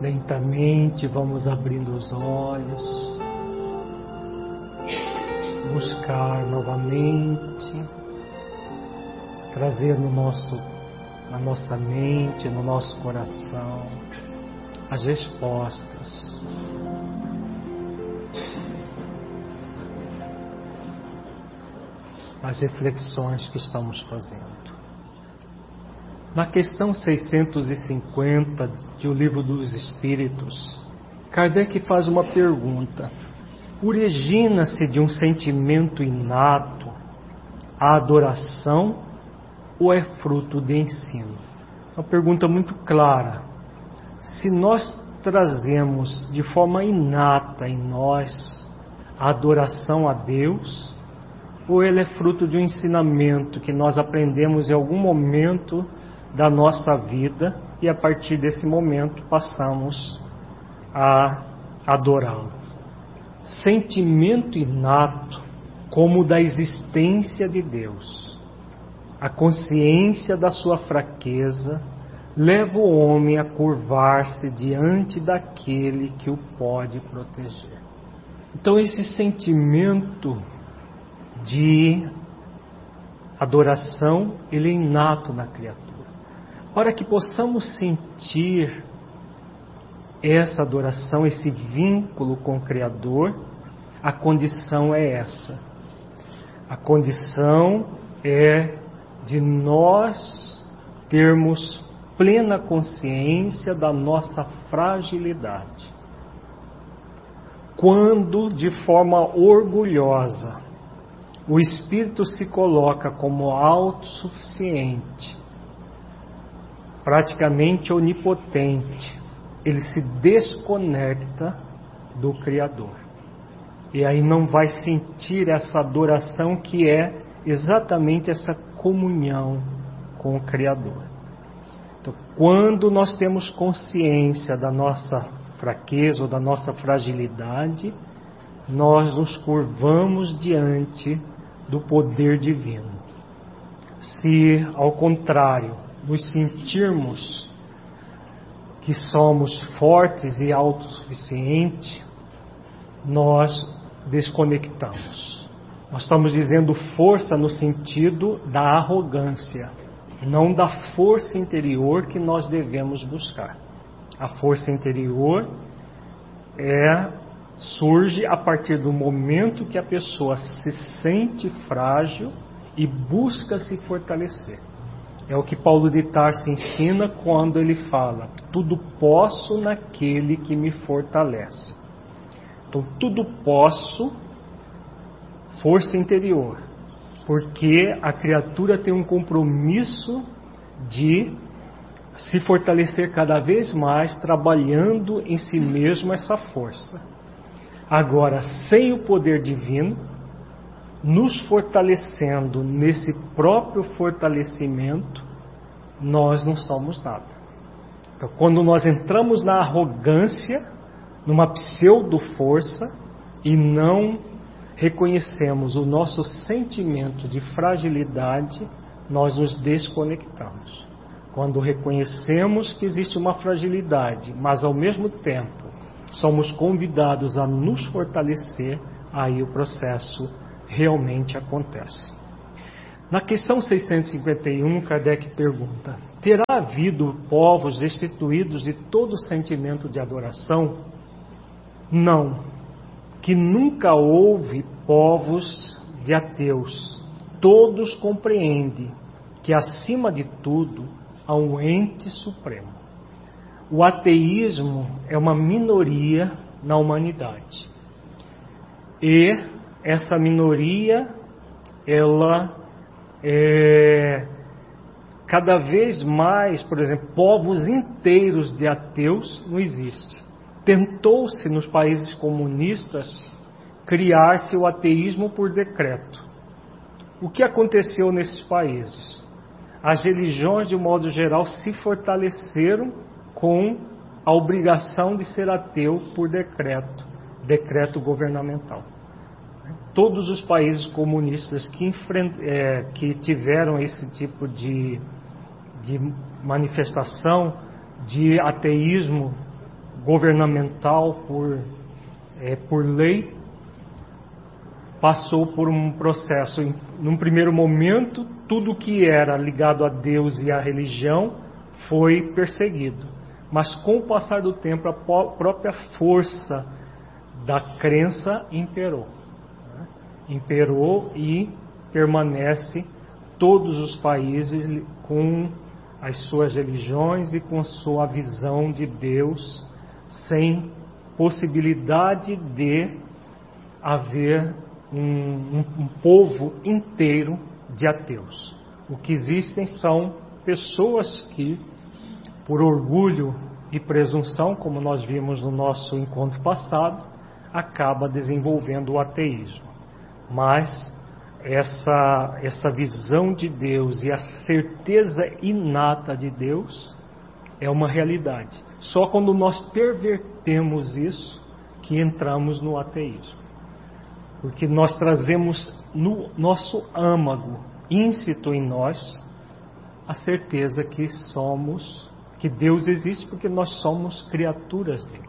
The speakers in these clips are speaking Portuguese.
Lentamente vamos abrindo os olhos, buscar novamente, trazer na nossa mente, no nosso coração, as respostas. As reflexões que estamos fazendo. Na questão 650 do Livro dos Espíritos, Kardec faz uma pergunta: origina-se de um sentimento inato a adoração ou é fruto de ensino? Uma pergunta muito clara. Se nós trazemos de forma inata em nós a adoração a Deus, ou ele é fruto de um ensinamento que nós aprendemos em algum momento da nossa vida e a partir desse momento passamos a adorá-lo. Sentimento inato como o da existência de Deus. A consciência da sua fraqueza leva o homem a curvar-se diante daquele que o pode proteger. Então esse sentimento de adoração, ele é inato na criatura. Para que possamos sentir essa adoração, esse vínculo com o Criador, a condição é essa. A condição é de nós termos plena consciência da nossa fragilidade. Quando, de forma orgulhosa, o espírito se coloca como autossuficiente, praticamente onipotente, ele se desconecta do Criador. E aí não vai sentir essa adoração que é exatamente essa comunhão com o Criador. Então, quando nós temos consciência da nossa fraqueza ou da nossa fragilidade, nós nos curvamos diante do poder divino. Se, ao contrário, nos sentirmos que somos fortes e autossuficientes, nós desconectamos. Nós estamos dizendo força no sentido da arrogância, não da força interior que nós devemos buscar. A força interior surge a partir do momento que a pessoa se sente frágil e busca se fortalecer. É o que Paulo de Tarso ensina quando ele fala: tudo posso naquele que me fortalece. Então, tudo posso, força interior, porque a criatura tem um compromisso de se fortalecer cada vez mais, trabalhando em si mesmo essa força. Agora, sem o poder divino, nos fortalecendo nesse próprio fortalecimento, nós não somos nada. Então, quando nós entramos na arrogância, numa pseudo-força, e não reconhecemos o nosso sentimento de fragilidade, nós nos desconectamos. Quando reconhecemos que existe uma fragilidade, mas ao mesmo tempo somos convidados a nos fortalecer, aí o processo realmente acontece. Na questão 651, Kardec pergunta: terá havido povos destituídos de todo sentimento de adoração? Não, que nunca houve povos de ateus. Todos compreendem que acima de tudo há um ente supremo. O ateísmo é uma minoria na humanidade. E essa minoria, ela cada vez mais, por exemplo, povos inteiros de ateus não existem. Tentou-se nos países comunistas criar-se o ateísmo por decreto. O que aconteceu nesses países? As religiões, de um modo geral, se fortaleceram com a obrigação de ser ateu por decreto governamental. Todos os países comunistas que tiveram esse tipo de manifestação de ateísmo governamental, por lei, passou por um processo. Num primeiro momento, tudo que era ligado a Deus e à religião foi perseguido. Mas com o passar do tempo, a própria força da crença imperou. Imperou e permanece todos os países com as suas religiões e com a sua visão de Deus, sem possibilidade de haver um povo inteiro de ateus. O que existem são pessoas que, por orgulho e presunção, como nós vimos no nosso encontro passado, acaba desenvolvendo o ateísmo. Mas essa visão de Deus e a certeza inata de Deus é uma realidade. Só quando nós pervertemos isso que entramos no ateísmo. Porque nós trazemos no nosso âmago, íncito em nós, a certeza que Deus existe, porque nós somos criaturas dele.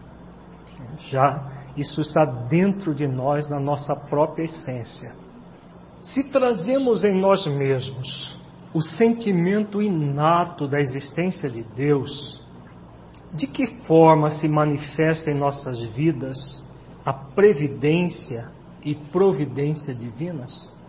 Isso está dentro de nós, na nossa própria essência. Se trazemos em nós mesmos o sentimento inato da existência de Deus, de que forma se manifesta em nossas vidas a previdência e providência divinas?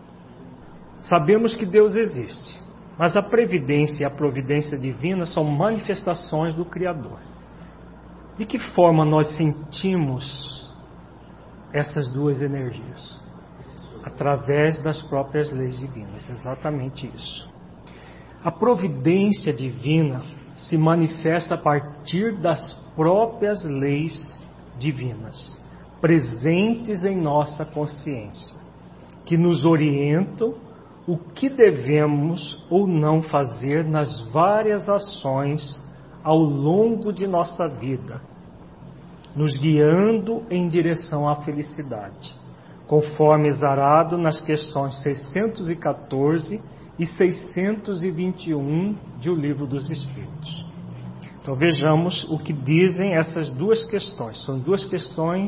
Sabemos que Deus existe, mas a previdência e a providência divina são manifestações do Criador. De que forma nós sentimos essas duas energias? Através das próprias leis divinas, exatamente isso. A providência divina se manifesta a partir das próprias leis divinas, presentes em nossa consciência, que nos orientam o que devemos ou não fazer nas várias ações ao longo de nossa vida, nos guiando em direção à felicidade, conforme exarado nas questões 614 e 621 de O Livro dos Espíritos. Então vejamos o que dizem essas duas questões. São duas questões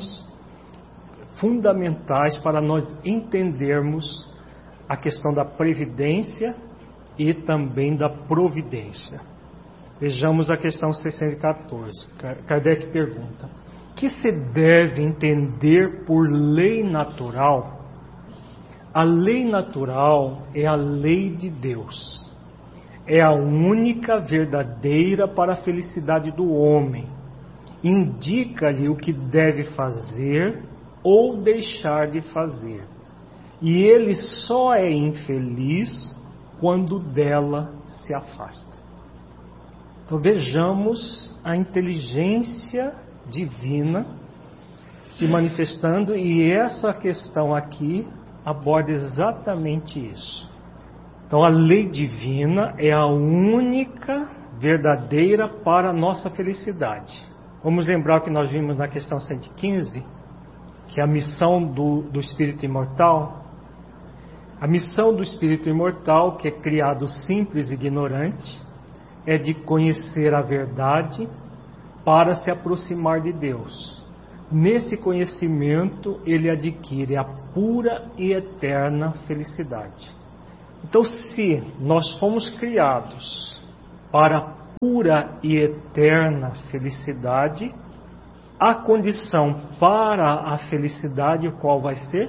fundamentais para nós entendermos a questão da previdência e também da providência. Vejamos a questão 614. Kardec pergunta: que se deve entender por lei natural? A lei natural é a lei de Deus. É a única verdadeira para a felicidade do homem. Indica-lhe o que deve fazer ou deixar de fazer. E ele só é infeliz quando dela se afasta. Então vejamos a inteligência divina se manifestando, e essa questão aqui aborda exatamente isso. Então a lei divina é a única verdadeira para a nossa felicidade. Vamos lembrar o que nós vimos na questão 115, que é a missão do espírito imortal. A missão do espírito imortal, que é criado simples e ignorante, é de conhecer a verdade para se aproximar de Deus. Nesse conhecimento, ele adquire a pura e eterna felicidade. Então, se nós fomos criados para a pura e eterna felicidade, a condição para a felicidade, qual vai ser?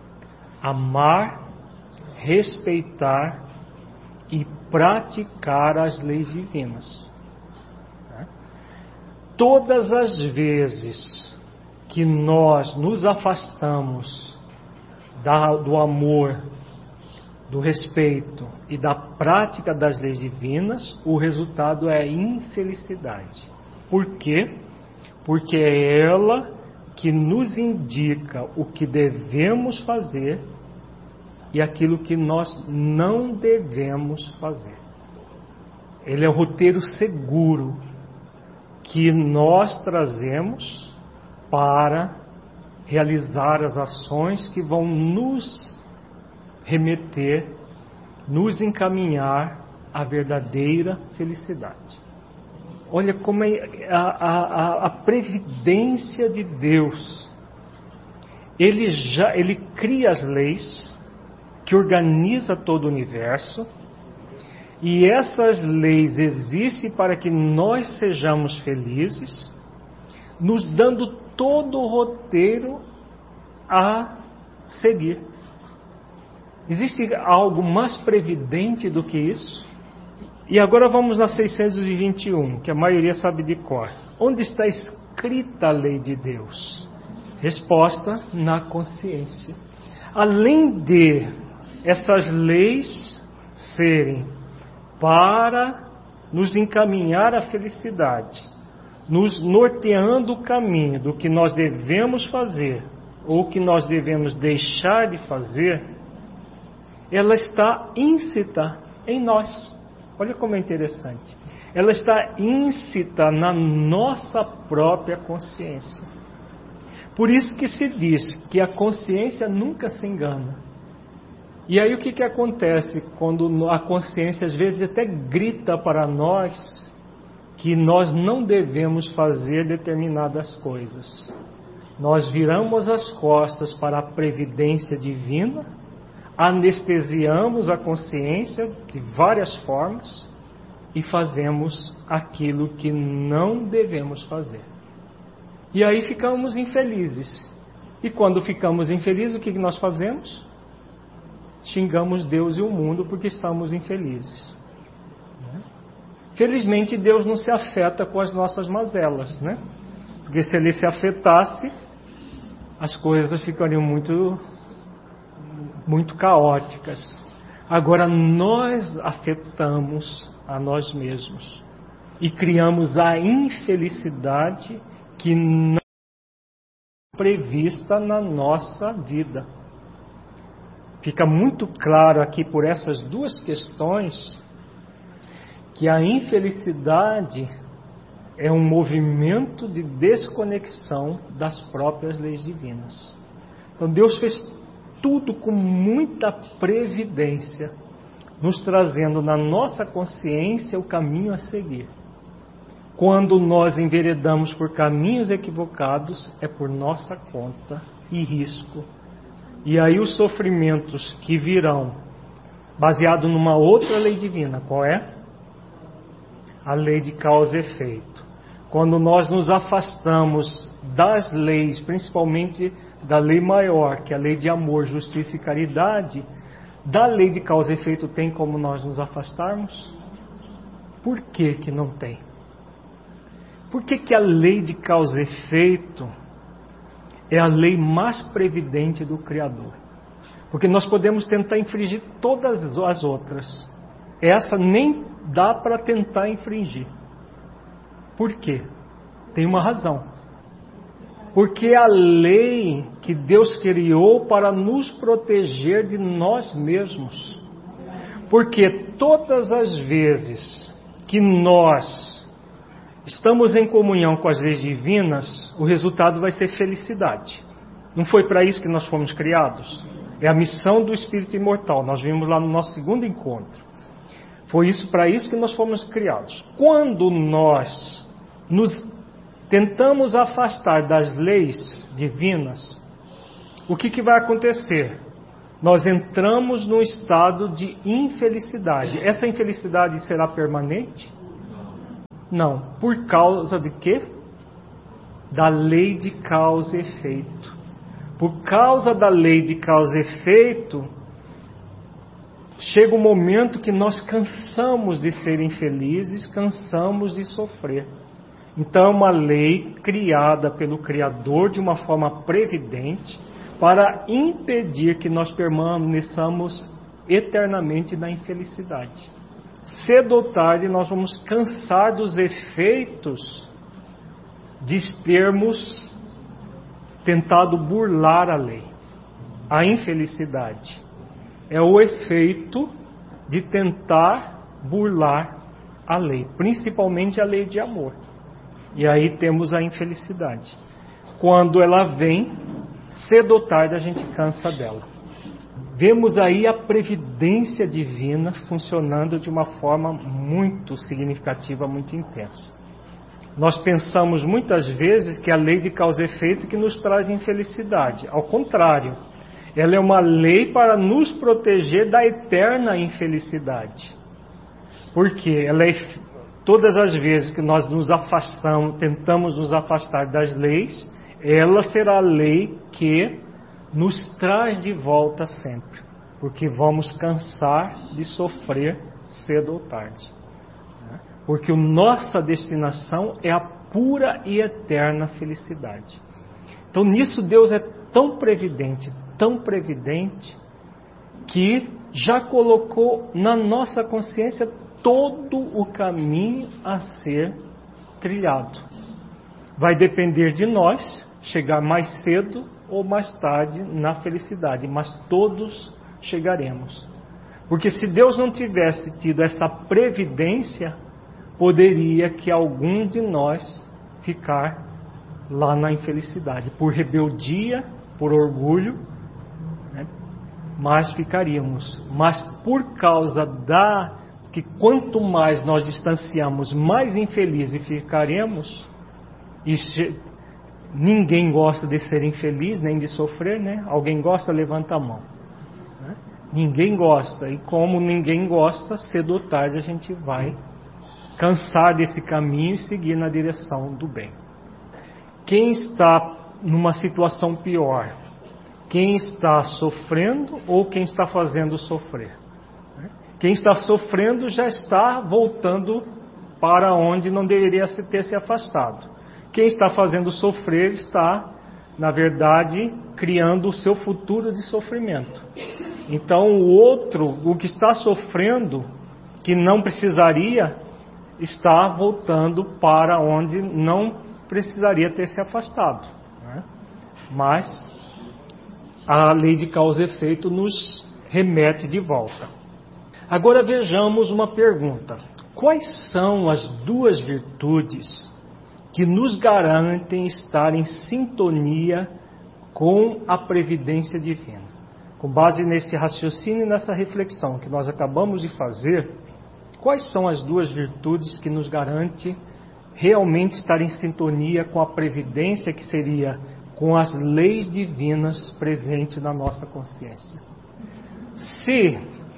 Amar, respeitar e praticar as leis divinas. Todas as vezes que nós nos afastamos do amor, do respeito e da prática das leis divinas, o resultado é infelicidade. Por quê? Porque é ela que nos indica o que devemos fazer e aquilo que nós não devemos fazer. Ele é o roteiro seguro que nós trazemos para realizar as ações que vão nos remeter, nos encaminhar à verdadeira felicidade. Olha como é a previdência de Deus. Ele cria as leis que organiza todo o universo, e essas leis existem para que nós sejamos felizes, nos dando todo o roteiro a seguir. Existe algo mais previdente do que isso? E agora vamos na 621, que a maioria sabe de cor. Onde está escrita a lei de Deus? Resposta: na consciência. Além de essas leis serem para nos encaminhar à felicidade, nos norteando o caminho do que nós devemos fazer ou que nós devemos deixar de fazer, ela está íncita em nós. Olha como é interessante. Ela está íncita na nossa própria consciência. Por isso que se diz que a consciência nunca se engana. E aí o que acontece quando a consciência às vezes até grita para nós que nós não devemos fazer determinadas coisas? Nós viramos as costas para a previdência divina, anestesiamos a consciência de várias formas e fazemos aquilo que não devemos fazer. E aí ficamos infelizes. E quando ficamos infelizes, o que nós fazemos? Xingamos Deus e o mundo porque estamos infelizes. Felizmente Deus não se afeta com as nossas mazelas, né? Porque se Ele se afetasse, as coisas ficariam muito caóticas. Agora nós afetamos a nós mesmos e criamos a infelicidade que não é prevista na nossa vida. Fica muito claro aqui por essas duas questões que a infelicidade é um movimento de desconexão das próprias leis divinas. Então Deus fez tudo com muita previdência, nos trazendo na nossa consciência o caminho a seguir. Quando nós enveredamos por caminhos equivocados, é por nossa conta e risco. E aí os sofrimentos que virão, baseado numa outra lei divina, qual é? A lei de causa e efeito. Quando nós nos afastamos das leis, principalmente da lei maior, que é a lei de amor, justiça e caridade, da lei de causa e efeito tem como nós nos afastarmos? Por que que não tem? Por que que a lei de causa e efeito é a lei mais previdente do Criador? Porque nós podemos tentar infringir todas as outras. Essa nem dá para tentar infringir. Por quê? Tem uma razão. Porque a lei que Deus criou para nos proteger de nós mesmos. Porque todas as vezes que nós estamos em comunhão com as leis divinas, o resultado vai ser felicidade. Não foi para isso que nós fomos criados? É a missão do Espírito Imortal. Nós vimos lá no nosso segundo encontro. Foi para isso que nós fomos criados. Quando nós nos tentamos afastar das leis divinas, o que vai acontecer? Nós entramos num estado de infelicidade. Essa infelicidade será permanente? Não. Por causa de quê? Da lei de causa e efeito. Por causa da lei de causa e efeito, chega um momento que nós cansamos de ser infelizes, cansamos de sofrer. Então é uma lei criada pelo Criador de uma forma previdente para impedir que nós permaneçamos eternamente na infelicidade. Cedo ou tarde nós vamos cansar dos efeitos de termos tentado burlar a lei. A infelicidade é o efeito de tentar burlar a lei, principalmente a lei de amor. E aí temos a infelicidade. Quando ela vem, cedo ou tarde a gente cansa dela. Vemos aí a previdência divina funcionando de uma forma muito significativa, muito intensa. Nós pensamos muitas vezes que a lei de causa e efeito que nos traz infelicidade. Ao contrário, ela é uma lei para nos proteger da eterna infelicidade. Porque ela é, todas as vezes que nós nos afastamos, tentamos nos afastar das leis, ela será a lei que nos traz de volta sempre. Porque vamos cansar de sofrer cedo ou tarde. Porque a nossa destinação é a pura e eterna felicidade. Então nisso Deus é tão previdente, que já colocou na nossa consciência todo o caminho a ser trilhado. Vai depender de nós chegar mais cedo ou mais tarde na felicidade, mas todos chegaremos. Porque se Deus não tivesse tido essa previdência, poderia que algum de nós ficar lá na infelicidade, por rebeldia, por orgulho, né? Mas ficaríamos. Mas por causa que quanto mais nós distanciamos, mais infelizes ficaremos. E ninguém gosta de ser infeliz, nem de sofrer, né? Alguém gosta? Levanta a mão. Né? Ninguém gosta. E como ninguém gosta, cedo ou tarde a gente vai cansar desse caminho e seguir na direção do bem. Quem está numa situação pior? Quem está sofrendo ou quem está fazendo sofrer? Quem está sofrendo já está voltando para onde não deveria ter se afastado. Quem está fazendo sofrer está, na verdade, criando o seu futuro de sofrimento. Então o outro, o que está sofrendo, que não precisaria, está voltando para onde não precisaria ter se afastado. Né? Mas a lei de causa e efeito nos remete de volta. Agora vejamos uma pergunta. Quais são as duas virtudes que nos garantem estar em sintonia com a previdência divina? Com base nesse raciocínio e nessa reflexão que nós acabamos de fazer, quais são as duas virtudes que nos garantem realmente estar em sintonia com a previdência, que seria com as leis divinas presentes na nossa consciência? Se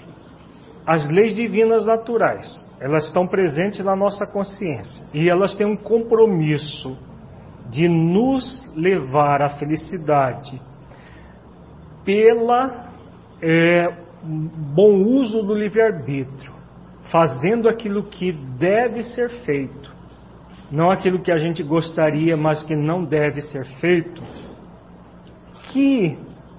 as leis divinas naturais, elas estão presentes na nossa consciência e elas têm um compromisso de nos levar à felicidade pela bom uso do livre-arbítrio, fazendo aquilo que deve ser feito, não aquilo que a gente gostaria, mas que não deve ser feito, que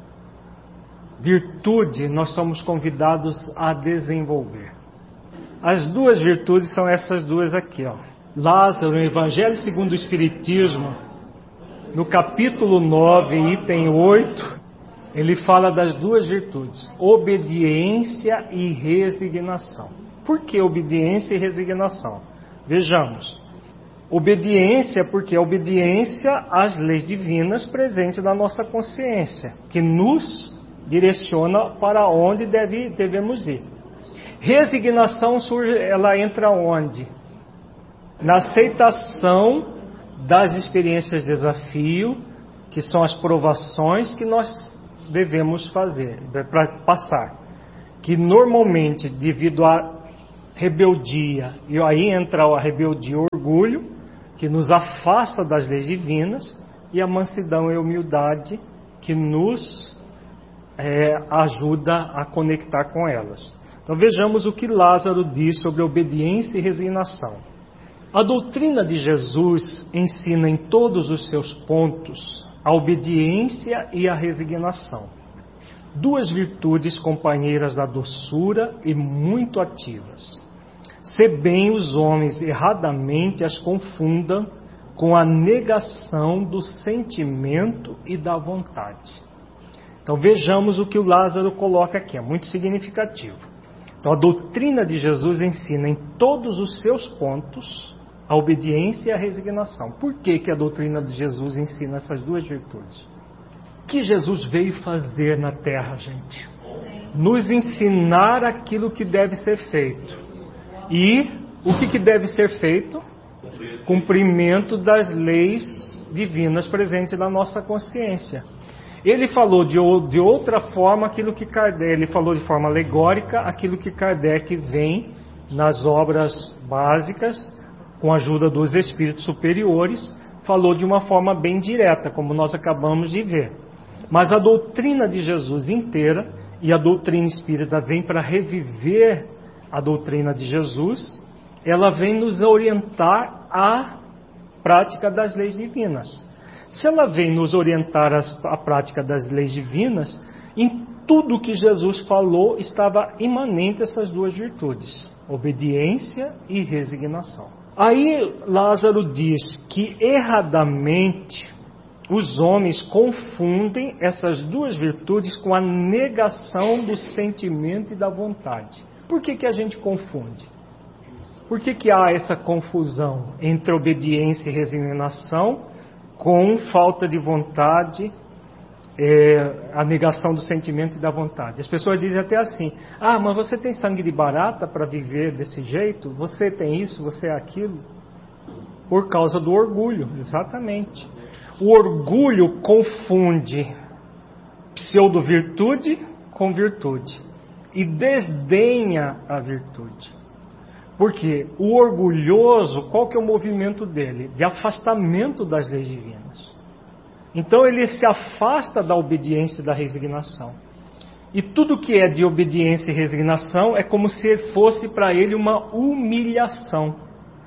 virtude nós somos convidados a desenvolver? As duas virtudes são essas duas aqui, ó. Lázaro, no Evangelho segundo o Espiritismo, no capítulo 9, item 8, ele fala das duas virtudes, obediência e resignação. Por que obediência e resignação? Vejamos. Obediência, porque a obediência às leis divinas presentes na nossa consciência, que nos direciona para onde devemos ir. Resignação surge, ela entra onde? Na aceitação das experiências de desafio, que são as provações que nós devemos fazer, para passar. Que normalmente, devido à rebeldia, e aí entra a rebeldia e o orgulho, que nos afasta das leis divinas, e a mansidão e a humildade, que nos ajuda a conectar com elas. Então vejamos o que Lázaro diz sobre obediência e resignação. A doutrina de Jesus ensina em todos os seus pontos a obediência e a resignação, duas virtudes companheiras da doçura e muito ativas. Se bem os homens erradamente as confundam com a negação do sentimento e da vontade. Então vejamos o que o Lázaro coloca aqui, é muito significativo. Então a doutrina de Jesus ensina em todos os seus pontos a obediência e a resignação. Por que a doutrina de Jesus ensina essas duas virtudes? O que Jesus veio fazer na Terra, gente? Nos ensinar aquilo que deve ser feito. E o que deve ser feito? Cumprimento das leis divinas presentes na nossa consciência. Ele falou de outra forma aquilo que Kardec, ele falou de forma alegórica aquilo que Kardec vem nas obras básicas, com a ajuda dos espíritos superiores, falou de uma forma bem direta, como nós acabamos de ver. Mas a doutrina de Jesus inteira, e a doutrina espírita vem para reviver a doutrina de Jesus, ela vem nos orientar à prática das leis divinas. Se ela vem nos orientar à prática das leis divinas, em tudo que Jesus falou estava imanente essas duas virtudes, obediência e resignação. Aí Lázaro diz que erradamente os homens confundem essas duas virtudes com a negação do sentimento e da vontade. Por que a gente confunde? Por que há essa confusão entre obediência e resignação com falta de vontade, a negação do sentimento e da vontade? As pessoas dizem até assim: ah, mas você tem sangue de barata para viver desse jeito? Você tem isso, você é aquilo? Por causa do orgulho, exatamente. O orgulho confunde pseudo-virtude com virtude e desdenha a virtude. Porque o orgulhoso, qual que é o movimento dele? De afastamento das leis divinas. Então ele se afasta da obediência e da resignação. E tudo que é de obediência e resignação é como se fosse para ele uma humilhação.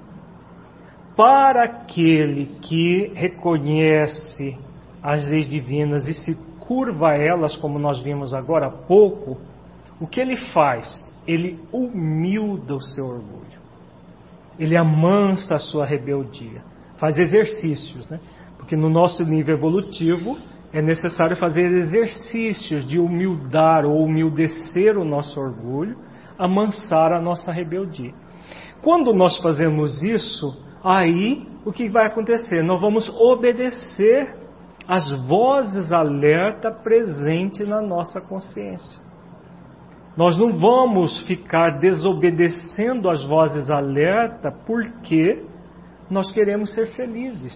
Para aquele que reconhece as leis divinas e se curva a elas, como nós vimos agora há pouco, o que ele faz? Ele humilda o seu orgulho. Ele amansa a sua rebeldia. Faz exercícios, né? Porque no nosso nível evolutivo é necessário fazer exercícios de humildar ou humildecer o nosso orgulho, amansar a nossa rebeldia. Quando nós fazemos isso, aí o que vai acontecer? Nós vamos obedecer às vozes alerta presentes na nossa consciência. Nós não vamos ficar desobedecendo às vozes alerta porque nós queremos ser felizes.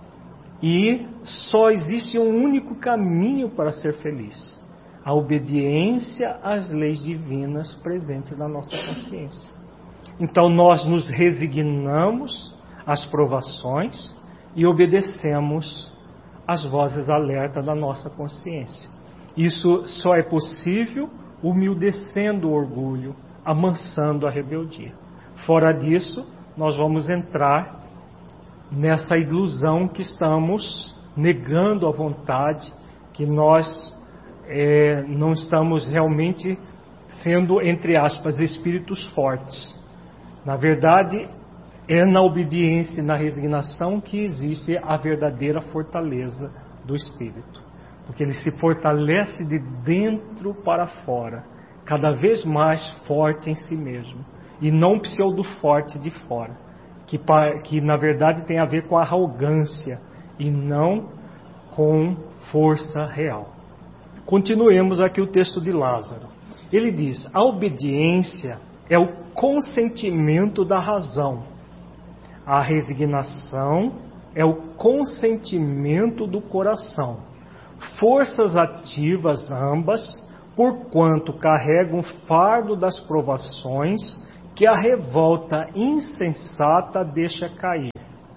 E só existe um único caminho para ser feliz: a obediência às leis divinas presentes na nossa consciência. Então nós nos resignamos às provações e obedecemos às vozes alerta da nossa consciência. Isso só é possível humildecendo o orgulho, amansando a rebeldia. Fora disso, nós vamos entrar nessa ilusão que estamos negando a vontade, que nós não estamos realmente sendo, entre aspas, espíritos fortes. Na verdade, é na obediência e na resignação que existe a verdadeira fortaleza do espírito. Porque ele se fortalece de dentro para fora, cada vez mais forte em si mesmo, e não pseudo-forte de fora, que na verdade tem a ver com arrogância e não com força real. Continuemos aqui o texto de Lázaro. Ele diz: a obediência é o consentimento da razão, a resignação é o consentimento do coração. Forças ativas ambas, porquanto carregam o fardo das provações que a revolta insensata deixa cair.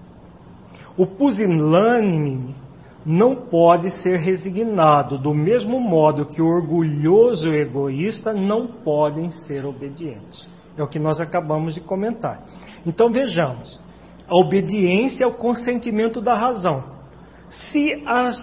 O pusilânime não pode ser resignado, do mesmo modo que o orgulhoso e o egoísta não podem ser obedientes. É o que nós acabamos de comentar. Então vejamos, a obediência é o consentimento da razão. Se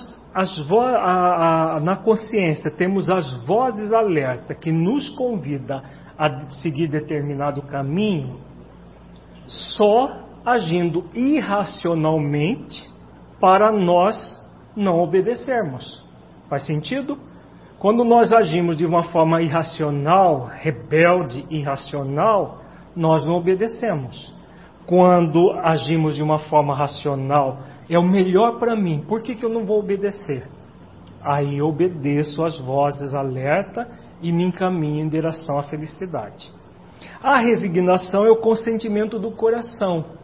na consciência temos as vozes alerta que nos convida a seguir determinado caminho, só agindo irracionalmente para nós não obedecermos. Faz sentido? Quando nós agimos de uma forma irracional, rebelde, irracional, nós não obedecemos. Quando agimos de uma forma racional, é o melhor para mim, por que eu não vou obedecer? Aí eu obedeço às vozes alerta e me encaminho em direção à felicidade. A resignação é o consentimento do coração.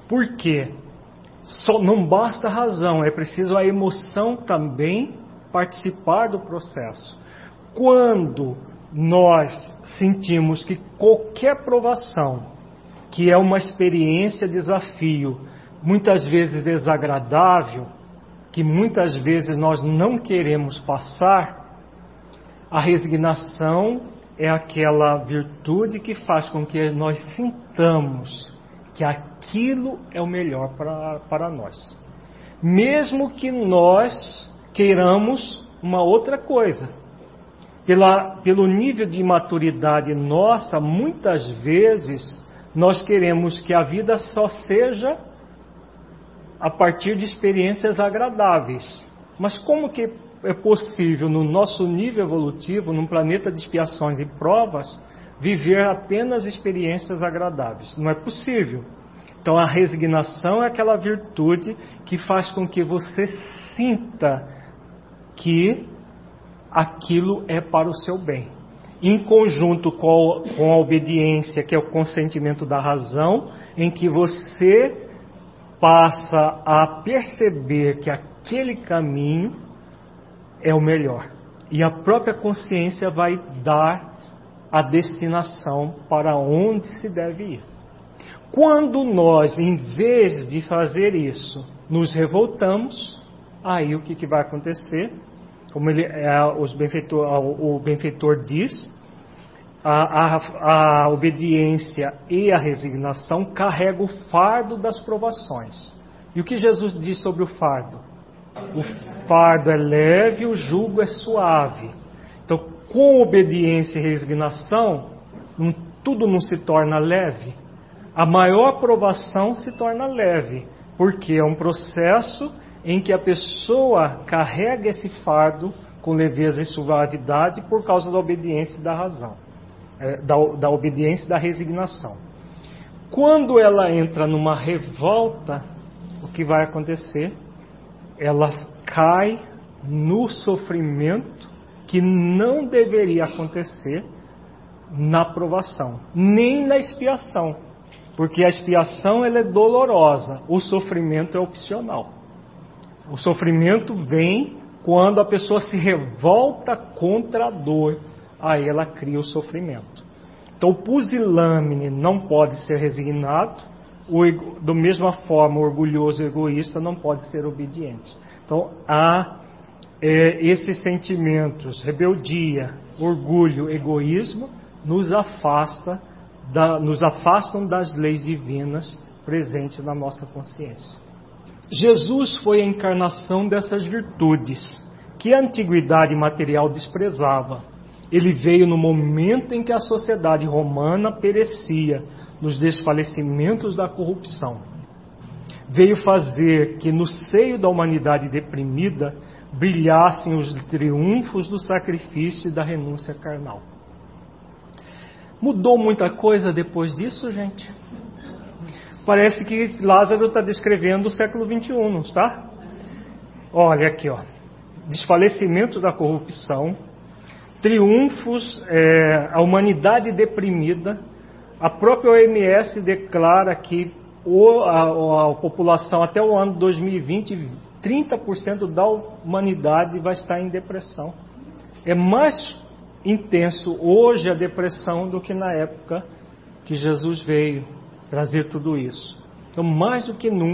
Por quê? Não basta a razão, é preciso a emoção também participar do processo. Quando nós sentimos que qualquer provação, que é uma experiência, desafio, muitas vezes desagradável, que muitas vezes nós não queremos passar, a resignação é aquela virtude que faz com que nós sintamos que aquilo é o melhor para nós. Mesmo que nós queiramos uma outra coisa. Pelo nível de maturidade nossa, muitas vezes nós queremos que a vida só seja a partir de experiências agradáveis. Mas como que é possível, no nosso nível evolutivo, num planeta de expiações e provas, viver apenas experiências agradáveis? Não é possível. Então a resignação é aquela virtude que faz com que você sinta que aquilo é para o seu bem. Em conjunto com a obediência, que é o consentimento da razão, em que você passa a perceber que aquele caminho é o melhor. E a própria consciência vai dar a destinação para onde se deve ir. Quando nós, em vez de fazer isso, nos revoltamos, aí o que vai acontecer? Como o benfeitor diz, a obediência e a resignação carregam o fardo das provações. E o que Jesus diz sobre o fardo? O fardo é leve, o jugo é suave. Então, com obediência e resignação, tudo não se torna leve. A maior provação se torna leve, porque é um processo em que a pessoa carrega esse fardo com leveza e suavidade por causa da obediência e da razão, da obediência e da resignação. Quando ela entra numa revolta, o que vai acontecer? Ela cai no sofrimento que não deveria acontecer na provação, nem na expiação, porque a expiação ela é dolorosa, o sofrimento é opcional. O sofrimento vem quando a pessoa se revolta contra a dor, aí ela cria o sofrimento. Então o pusilânime não pode ser resignado, da mesma forma o orgulhoso e egoísta não pode ser obediente. Então há esses sentimentos, rebeldia, orgulho, egoísmo, nos afastam das leis divinas presentes na nossa consciência. Jesus foi a encarnação dessas virtudes, que a antiguidade material desprezava. Ele veio no momento em que a sociedade romana perecia nos desfalecimentos da corrupção. Veio fazer que no seio da humanidade deprimida brilhassem os triunfos do sacrifício e da renúncia carnal. Mudou muita coisa depois disso, gente? Parece que Lázaro está descrevendo o século XXI, não está? Olha aqui, ó. Desfalecimento da corrupção, triunfos, a humanidade deprimida. A própria OMS declara que a população até o ano 2020, 30% da humanidade vai estar em depressão. É mais intenso hoje a depressão do que na época que Jesus veio trazer tudo isso. Então, mais do que nunca,